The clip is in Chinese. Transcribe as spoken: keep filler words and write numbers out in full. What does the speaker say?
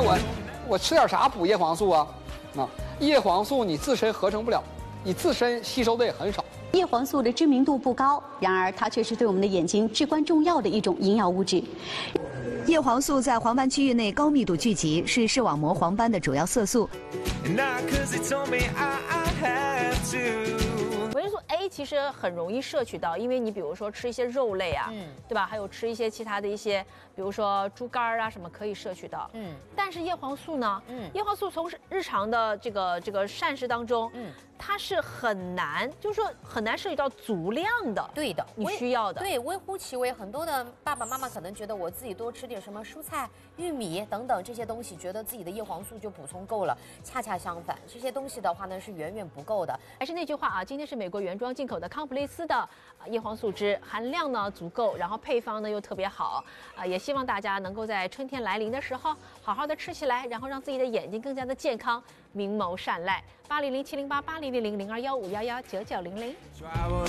我我吃点啥补叶黄素啊？啊，叶黄素你自身合成不了，你自身吸收的也很少。 叶黄素的知名度不高，然而它却是对我们的眼睛至关重要的一种营养物质。 叶黄素在黄斑区域内高密度聚集，是视网膜黄斑的主要色素。 维生素 A 其实很容易摄取到，因为你比如说吃一些肉类啊，嗯，对吧？还有吃一些其他的一些，比如说猪肝啊什么可以摄取到，嗯。但是叶黄素呢，嗯，叶黄素从日常的这个这个膳食当中，嗯，它是很难，就是说很难摄取到足量的。 对的， 你需要的。 对，微乎其微。很多的爸爸妈妈可能觉得我自己多吃点什么蔬菜、玉米等等这些东西，觉得自己的叶黄素就补充够了。恰恰相反，这些东西的话呢是远远不够的。 还是那句话啊，今天是美国原装进口的康普利斯的叶黄素汁，含量呢足够，然后配方呢又特别好啊，也希望大家能够在春天来临的时候好好的吃起来，然后让自己的眼睛更加的健康，明眸善睐。八零零七零八八零零零零二幺五幺幺九九零零。